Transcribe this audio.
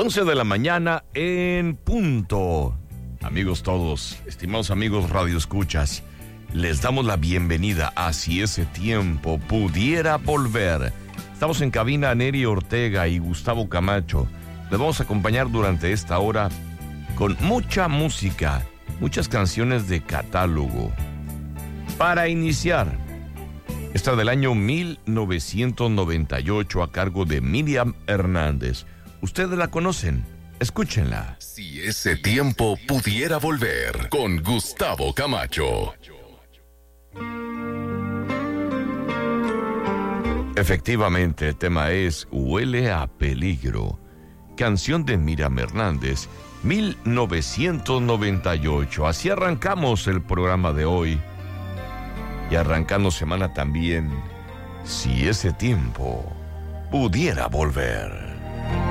11 de la mañana en punto. Amigos todos, estimados amigos radioescuchas, les damos la bienvenida a Si ese tiempo pudiera volver. Estamos en cabina Neri Ortega y Gustavo Camacho. Les vamos a acompañar durante esta hora con mucha música, muchas canciones de catálogo. Para iniciar, esta del año 1998 a cargo de Miriam Hernández. Ustedes la conocen, escúchenla. Si ese tiempo pudiera volver, con Gustavo Camacho. Efectivamente, el tema es Huele a Peligro, canción de Miriam Hernández, 1998. Así arrancamos el programa de hoy. Y arrancando semana también, Si ese tiempo pudiera volver.